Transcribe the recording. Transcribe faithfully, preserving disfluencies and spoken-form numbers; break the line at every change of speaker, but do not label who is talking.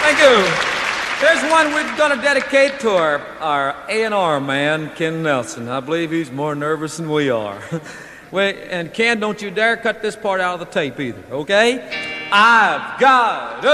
Thank you. Here's one we're going to dedicate to our, our A and R man, Ken Nelson. I believe he's more nervous than we are. Wait, and Ken, don't you dare cut this part out of the tape either, okay? I've got